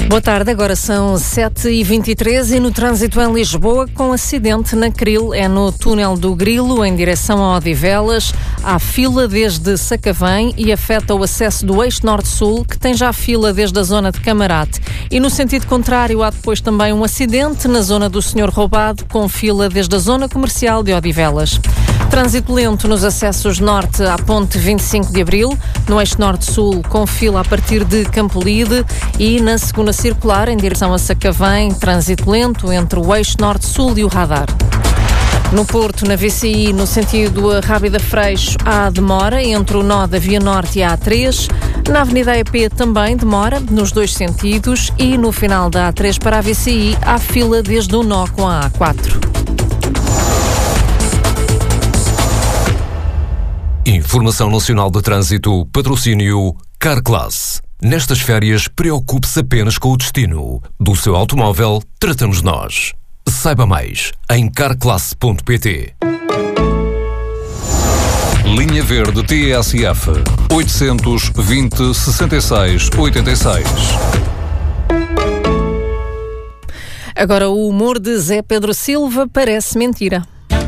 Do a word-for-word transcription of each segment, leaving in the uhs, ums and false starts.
Boa tarde, agora são sete e vinte e três e no trânsito em Lisboa, com acidente na Cril, é no túnel do Grilo, em direção a Odivelas. Há fila desde Sacavém e afeta o acesso do eixo norte-sul, que tem já fila desde a zona de Camarate. E no sentido contrário, há depois também um acidente na zona do Senhor Roubado, com fila desde a zona comercial de Odivelas. Trânsito lento nos acessos norte à ponte vinte e cinco de Abril, no eixo norte-sul, com fila a partir de Campolide, e na segunda circular, em direção a Sacavém, trânsito lento entre o eixo norte-sul e o radar. No Porto, na V C I, no sentido a Rábida Freixo, há demora entre o nó da Via Norte e a A três. Na Avenida E P também demora, nos dois sentidos, e no final da A três para a V C I há fila desde o nó com a A quatro. Informação Nacional de Trânsito, patrocínio Carclass. Nestas férias, preocupe-se apenas com o destino. Do seu automóvel, tratamos nós. Saiba mais em carclass ponto pt. Linha Verde T S F oitocentos e vinte, sessenta e seis, oitenta e seis. Agora o humor de Zé Pedro Silva parece mentira.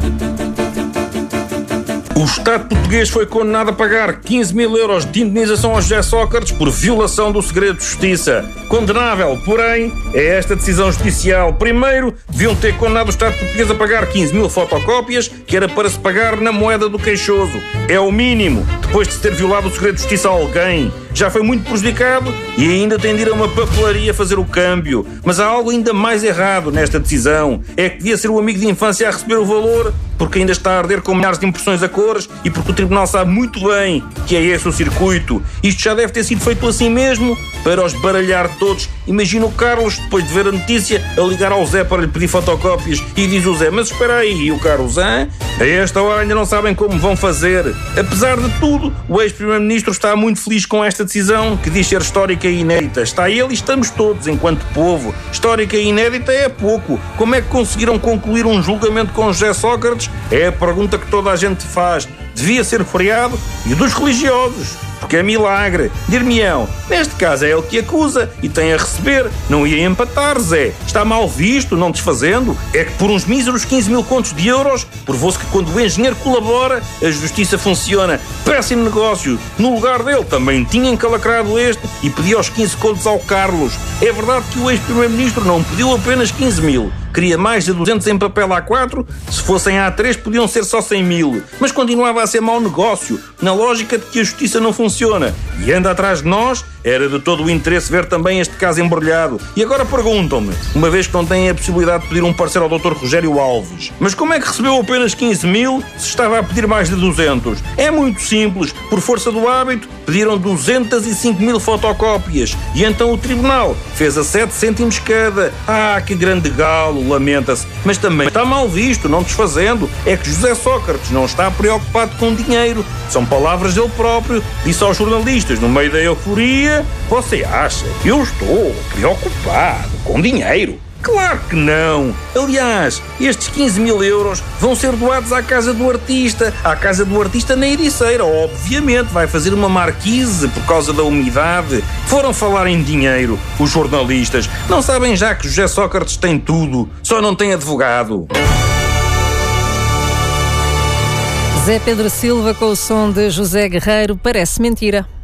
O Estado português foi condenado a pagar quinze mil euros de indenização a José Sócrates por violação do segredo de justiça. Condenável, porém, é esta decisão judicial. Primeiro, deviam ter condenado o Estado português a pagar quinze mil fotocópias, que era para se pagar na moeda do queixoso. É o mínimo, depois de se ter violado o segredo de justiça a alguém. Já foi muito prejudicado e ainda tem de ir a uma papelaria fazer o câmbio. Mas há algo ainda mais errado nesta decisão. É que devia ser o amigo de infância a receber o valor, porque ainda está a arder com milhares de impressões a cores e porque o Tribunal sabe muito bem que é esse o circuito. Isto já deve ter sido feito assim mesmo, para os baralhar todos. Imagina o Carlos, depois de ver a notícia, a ligar ao Zé para lhe pedir fotocópias e diz o Zé: mas espera aí, e o Carlos, hã? A esta hora ainda não sabem como vão fazer. Apesar de tudo, o ex-primeiro-ministro está muito feliz com esta decisão, que diz ser histórica e inédita. Está ele e estamos todos, enquanto povo. Histórica e inédita é pouco. Como é que conseguiram concluir um julgamento com José Sócrates? É a pergunta que toda a gente faz. Devia ser feriado e dos religiosos, porque é milagre. Dir-me-ão, neste caso é ele que acusa e tem a receber, não ia empatar, Zé. Está mal visto, não desfazendo. É que por uns míseros quinze mil contos de euros, provou-se que quando o engenheiro colabora, a justiça funciona. Péssimo negócio. No lugar dele também tinha encalacrado este e pediu os quinze contos ao Carlos. É verdade que o ex-primeiro-ministro não pediu apenas quinze mil. Queria mais de duzentos em papel A quatro, se fossem A três podiam ser só cem mil. Mas continuava a ser mau negócio, na lógica de que a justiça não funciona. E anda atrás de nós, era de todo o interesse ver também este caso embrulhado. E agora perguntam-me, uma vez que não têm a possibilidade de pedir um parceiro ao doutor Rogério Alves, mas como é que recebeu apenas quinze mil se estava a pedir mais de duzentos? É muito simples, por força do hábito, pediram duzentos e cinco mil fotocópias. E então o tribunal fez a sete cêntimos cada. Ah, que grande galo, lamenta-se. Mas também está mal visto, não desfazendo. É que José Sócrates não está preocupado com dinheiro. São palavras dele próprio. Disse aos jornalistas, no meio da euforia: você acha que eu estou preocupado com dinheiro? Claro que não! Aliás, estes quinze mil euros vão ser doados à Casa do Artista. À Casa do Artista na Ericeira, obviamente. Vai fazer uma marquise por causa da umidade. Foram falar em dinheiro, os jornalistas. Não sabem já que José Sócrates tem tudo, só não tem advogado. Zé Pedro Silva com o som de José Guerreiro, parece mentira.